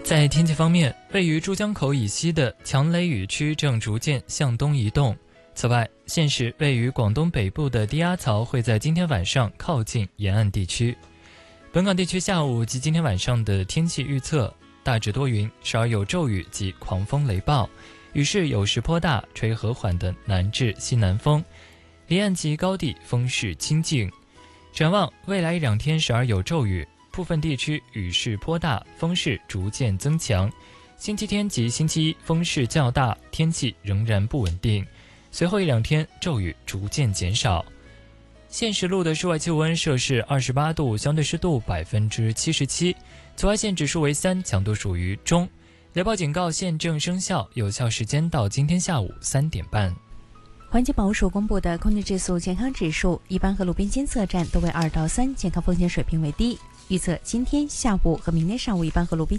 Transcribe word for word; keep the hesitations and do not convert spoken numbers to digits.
在天气方面，位于珠江口以西的强雷雨区正逐渐向东移动。此外，现时位于广东北部的低压槽会在今天晚上靠近沿岸地区。本港地区下午及今天晚上的天气预测：大致多云，时而有骤雨及狂风雷暴，雨势有时颇大，吹和缓的南至西南风，离岸及高地风势清劲。展望未来一两天，时而有骤雨，部分地区雨势颇大，风势逐渐增强。星期天及星期一风势较大，天气仍然不稳定。随后一两天骤雨逐渐减少。现时路的室外气温摄氏二十八度，相对湿度百分之七十七，紫外线指数为三，强度属于中。雷暴警告现正生效，有效时间到今天下午三点半。 环境保护署公布的空气质素健康指数，一般和路边监测站都为二到三，健康风险水平为低。预测今天下午和明天上午一般和路边